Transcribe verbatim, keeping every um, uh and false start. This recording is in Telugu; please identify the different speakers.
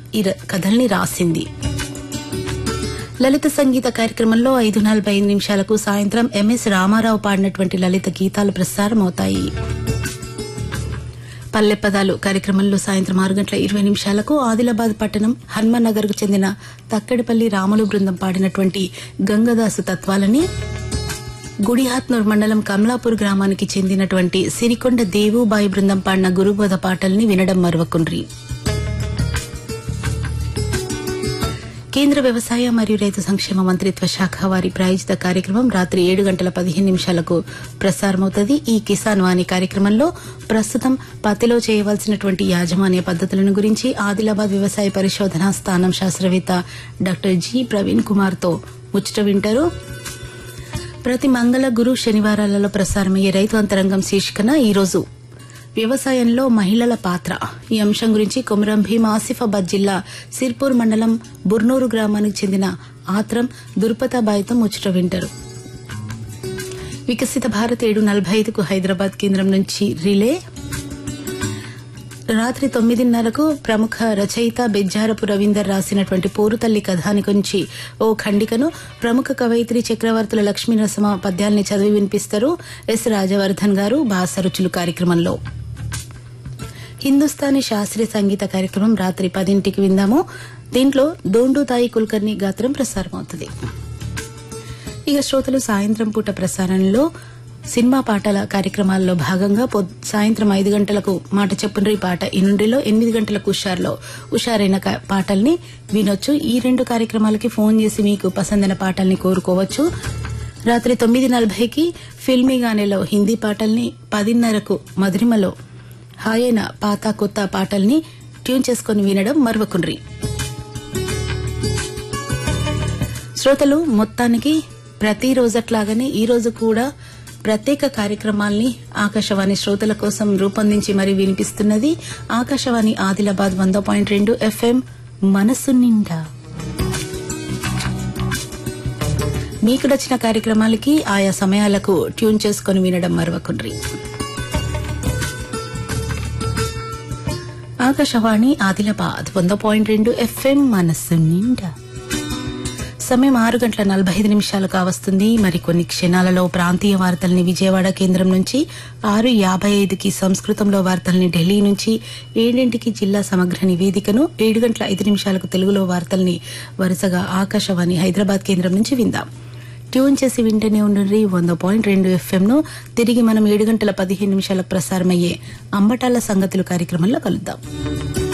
Speaker 1: ఈ కథల్ని రాసింది. లలిత సంగీత కార్యక్రమంలో ఐదు నలభై ఐదు నిమిషాలకు సాయంత్రం ఎంఎస్ రామారావు పాడినటువంటి లలిత గీతాలు ప్రసారమవుతాయి. పల్లె పదాలు కార్యక్రమంలో సాయంత్రం ఆరు గంటల ఇరవై నిమిషాలకు ఆదిలాబాద్ పట్టణం హనుమాన్ నగర్ కు చెందిన తక్కడిపల్లి రాములు బృందం పాడినటువంటి గంగదాసు తత్వాలని, గుడిహాత్నూర్ మండలం కమలాపూర్ గ్రామానికి చెందినటువంటి సిరికొండ దేవుబాయి బృందం పాడిన గురుబోధ పాటల్ని వినడం మరవకుండ్రి. కేంద్ర వ్యవసాయ మరియు రైతు సంక్షేమ మంత్రిత్వ శాఖ వారి ప్రాయోజిత కార్యక్రమం రాత్రి ఏడు గంటల పదిహేను నిమిషాలకు ప్రసారమవుతుంది. ఈ కిసాన్ వాణి కార్యక్రమంలో ప్రస్తుతం పత్తిలో చేయవలసినటువంటి యాజమాన్య పద్దతులను గురించి ఆదిలాబాద్ వ్యవసాయ పరిశోధనా స్థానం శాస్త్రవేత్త డాక్టర్ జి ప్రవీణ్ కుమార్ తో ముచ్చట వింటారు. ప్రతి మంగళ గురు శనివారాలలో ప్రసారమయ్యే రైతు అంతరంగం శీర్షికన ఈరోజు వ్యవసాయంలో మహిళల పాత్ర ఈ అంశం గురించి కొమరం భీం ఆసిఫాబాద్ జిల్లా సిర్పూర్ మండలం బుర్నూరు గ్రామానికి చెందిన ఆత్రం దుర్పతాబాయితో ముచ్చట వింటారు. వికసిత భారత్ ఏడు నలభై ఐదుకు హైదరాబాద్ కేంద్రం నుంచి రిలే. రాత్రి తొమ్మిదిన్నరకు ప్రముఖ రచయిత బెజ్జారపు రవీందర్ రాసినటువంటి పోరుతల్లి కథానికి నుంచి ఓ ఖండికను ప్రముఖ కవయిత్రి చక్రవర్తుల లక్ష్మీ నరసింహ పద్యాల్ని చదివి వినిపిస్తారు ఎస్ రాజవర్ధన్ గారు భాషరుచులు కార్యక్రమంలో. హిందుస్థానీ శాస్త్రీయ సంగీత కార్యక్రమం రాత్రి పదింటికి విందాము. దీంట్లో దోండు తాయి కుల్కర్ని గాత్రం ప్రసారమవుతుంది. ఇక శ్రోతలు సాయంత్రం పూట ప్రసారంలో సినిమా పాటల కార్యక్రమాల్లో భాగంగా సాయంత్రం ఐదు గంటలకు మాట చెప్పుండ్రి పాట ఇనుండిలో, ఎనిమిది గంటలకు ఉషార్లో ఉషారైన పాటల్ని వినొచ్చు. ఈ రెండు కార్యక్రమాలకి ఫోన్ చేసి మీకు పసందైన పాటల్ని కోరుకోవచ్చు. రాత్రి తొమ్మిది నలభైకి ఫిల్మీ గానేలో హిందీ పాటల్ని, పదిన్నరకు మధురిమలో హాయైన పాత కొత్త పాటల్ని ట్యూన్ చేసుకుని వినడం మరవకుండ్రి. శ్రోతలు మొత్తానికి ప్రతిరోజట్లాగానే ఈ రోజు కూడా ప్రత్యేక కార్యక్రమాల్ని ఆకాశవాణి శ్రోతల కోసం రూపొందించి మరీ వినిపిస్తున్నది ఆకాశవాణి ఆదిలాబాద్ వంద పాయింట్ రెండు ఎఫ్ఎం మనసు నిండా. మీకు నచ్చిన కార్యక్రమాలకి ఆయా సమయాలకు ట్యూన్ చేసుకుని వినడం మరవకుండ్రి. ఆకాశవాణి ఆదిలాబాద్ వంద పాయింట్ రెండు ఎఫ్ఎం మనసు నిండా. సమయం ఆరు గంటల నలభై ఐదు నిమిషాలు కావస్తుంది. మరికొన్ని క్షణాలలో ప్రాంతీయ వార్తల్ని విజయవాడ కేంద్రం నుంచి, ఆరు యాభై ఐదుకి సంస్కృతంలో వార్తల్ని ఢిల్లీ నుంచి, ఏడింటికి జిల్లా సమగ్ర నివేదికను, ఏడు గంటల ఐదు నిమిషాలకు తెలుగులో వార్తల్ని వరుసగా ఆకాశవాణి హైదరాబాద్ కేంద్రం నుంచి విందాం. ట్యూన్ చేసి వింటూనే ఉండండి వంద పాయింట్ రెండు ఎఫ్ఎం ను. తిరిగి మనం ఏడు గంటల పదిహేను నిమిషాలకు ప్రసారమయ్యే అంబటాల సంగతులు కార్యక్రమంలో కలుద్దాం.